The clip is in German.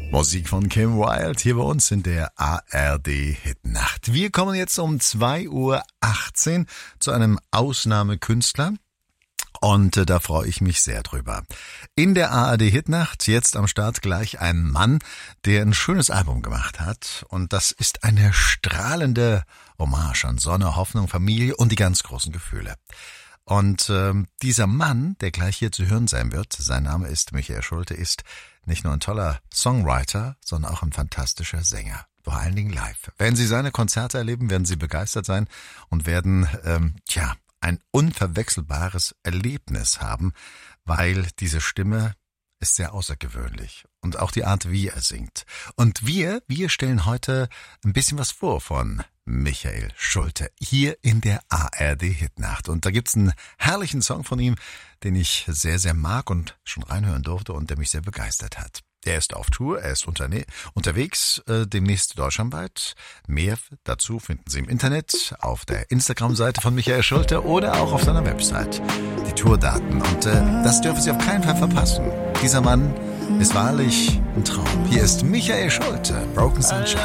Musik von Kim Wilde hier bei uns in der ARD Hitnacht. Wir kommen jetzt um 2:18 Uhr zu einem Ausnahmekünstler. Und da freue ich mich sehr drüber. In der ARD Hitnacht jetzt am Start gleich ein Mann, der ein schönes Album gemacht hat. Und das ist eine strahlende Hommage an Sonne, Hoffnung, Familie und die ganz großen Gefühle. Und dieser Mann, der gleich hier zu hören sein wird, sein Name ist Michael Schulte, ist nicht nur ein toller Songwriter, sondern auch ein fantastischer Sänger. Vor allen Dingen live. Wenn Sie seine Konzerte erleben, werden Sie begeistert sein und werden, ein unverwechselbares Erlebnis haben, weil diese Stimme ist sehr außergewöhnlich und auch die Art, wie er singt. Und wir stellen heute ein bisschen was vor von Michael Schulte hier in der ARD Hitnacht. Und da gibt's einen herrlichen Song von ihm, den ich sehr, sehr mag und schon reinhören durfte und der mich sehr begeistert hat. Er ist auf Tour, er ist unterwegs, demnächst deutschlandweit. Mehr dazu finden Sie im Internet, auf der Instagram-Seite von Michael Schulte oder auch auf seiner Website. Die Tourdaten. Und das dürfen Sie auf keinen Fall verpassen. Dieser Mann ist wahrlich ein Traum. Hier ist Michael Schulte, Broken Sunshine.